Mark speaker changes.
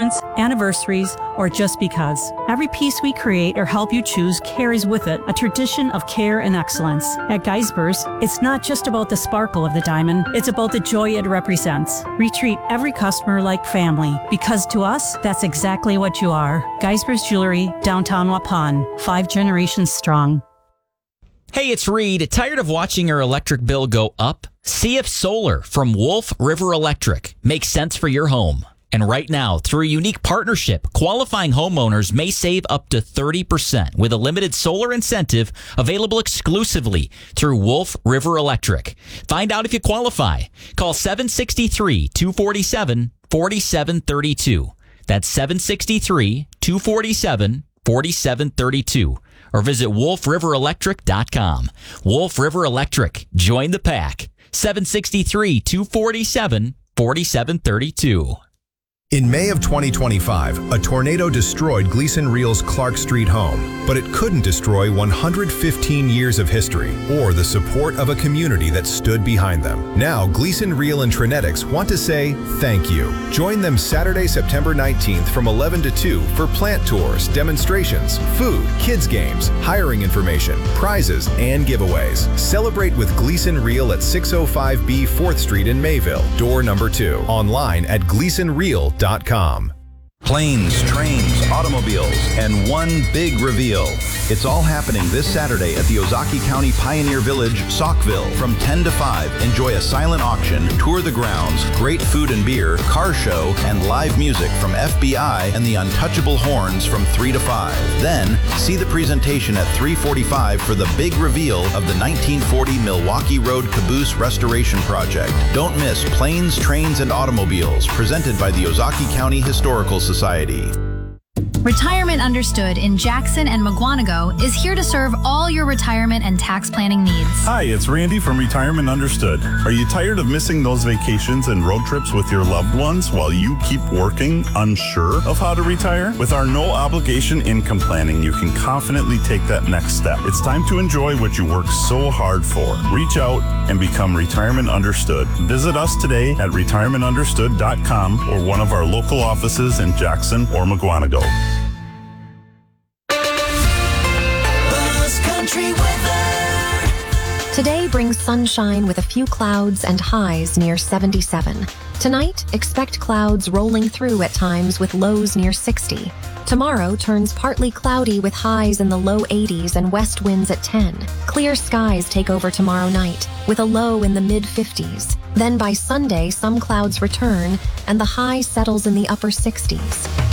Speaker 1: engagements, anniversaries, or just because. Every piece we create or help you choose carries with it a tradition of care and excellence. At Geisber's, it's not just about the sparkle of the diamond, it's about the joy it represents. We treat every customer like family, because to us, that's exactly what you are. Geisber's Jewelry, downtown Waupun, 5 generations strong.
Speaker 2: Hey, it's Reed. Tired of watching your electric bill go up? See if solar from Wolf River Electric makes sense for your home. And right now, through a unique partnership, qualifying homeowners may save up to 30% with a limited solar incentive available exclusively through Wolf River Electric. Find out if you qualify. Call 763-247-4732. That's 763-247-4732. Or visit wolfriverelectric.com. Wolf River Electric. Join the pack. 763-247-4732.
Speaker 3: In May of 2025, a tornado destroyed Gleason Reel's Clark Street home, but it couldn't destroy 115 years of history or the support of a community that stood behind them. Now, Gleason Reel and Trinetics want to say thank you. Join them Saturday, September 19th from 11 to 2 for plant tours, demonstrations, food, kids games, hiring information, prizes, and giveaways. Celebrate with Gleason Reel at 605B 4th Street in Mayville, door number 2. Online at GleasonReel.com.
Speaker 4: Planes, trains, automobiles, and one big reveal. It's all happening this Saturday at the Ozaukee County Pioneer Village, Saukville. From 10 to 5, enjoy a silent auction, tour the grounds, great food and beer, car show, and live music from FBI and the Untouchable Horns from 3 to 5. Then, see the presentation at 3:45 for the big reveal of the 1940 Milwaukee Road Caboose Restoration Project. Don't miss Planes, Trains, and Automobiles, presented by the Ozaukee County Historical Society.
Speaker 5: Retirement Understood in Jackson and Mukwonago is here to serve all your retirement and tax planning needs.
Speaker 6: Hi, it's Randy from Retirement Understood. Are you tired of missing those vacations and road trips with your loved ones while you keep working, unsure of how to retire? With our no-obligation income planning, you can confidently take that next step. It's time to enjoy what you work so hard for. Reach out and become Retirement Understood. Visit us today at retirementunderstood.com or one of our local offices in Jackson or Mukwonago.
Speaker 7: Today brings sunshine with a few clouds and highs near 77. Tonight, expect clouds rolling through at times with lows near 60. Tomorrow turns partly cloudy with highs in the low 80s and west winds at 10. Clear skies take over tomorrow night with a low in the mid-50s. Then by Sunday, some clouds return and the high settles in the upper 60s.